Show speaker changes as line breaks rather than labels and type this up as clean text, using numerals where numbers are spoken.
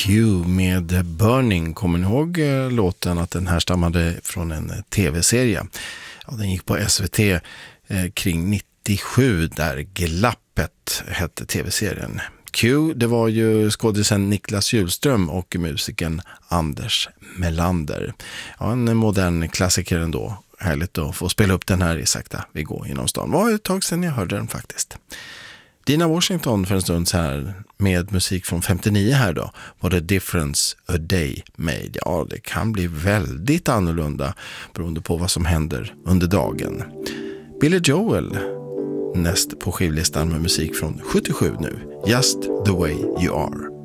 Q med Burning. Kommer ni ihåg låten att den här stammade från en tv-serie? Ja, den gick på SVT kring 97 där Glappet hette tv-serien. Q, det var ju skådisen Niklas Hjulström och musikern Anders Melander. Ja, en modern klassiker ändå. Härligt att få spela upp den här i sakta vi går genom stan. Det var ett tag sedan jag hörde den faktiskt. Dina Washington för en stund så här med musik från 59 här då. What a difference a day made. Ja, det kan bli väldigt annorlunda beroende på vad som händer under dagen. Billy Joel näst på skivlistan med musik från 77 nu. Just the way you are.